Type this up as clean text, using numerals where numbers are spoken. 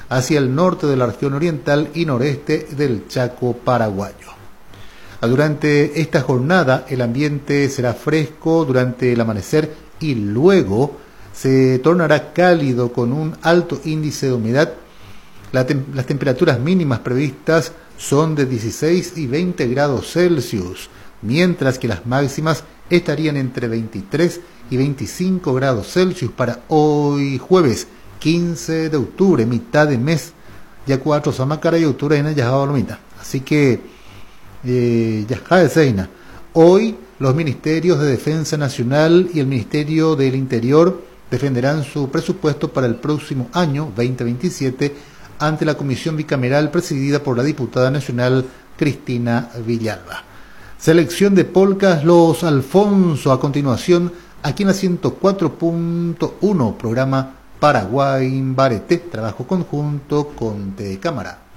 hacia el norte de la región oriental y noreste del Chaco paraguayo. Durante esta jornada el ambiente será fresco durante el amanecer y luego se tornará cálido con un alto índice de humedad. Las temperaturas mínimas previstas son de 16 y 20 grados Celsius, mientras que las máximas estarían entre 23 y 25 grados Celsius para hoy jueves 15 de octubre, mitad de mes, ya 4 Samacara y octubre en ya Lomita. Así que ya de Seina. Hoy los ministerios de Defensa Nacional y el Ministerio del Interior defenderán su presupuesto para el próximo año 2027 ante la comisión bicameral presidida por la diputada nacional Cristina Villalba. Selección de polcas Los Alfonso a continuación aquí en la 104.1, programa Paraguay Bareté, trabajo conjunto con Cámara.